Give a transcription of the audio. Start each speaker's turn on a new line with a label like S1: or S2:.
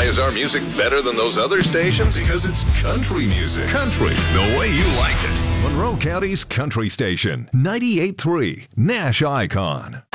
S1: is our music better than those other stations? Because it's country music. Country, the way you like it. Monroe County's country station, 98.3 Nash Icon.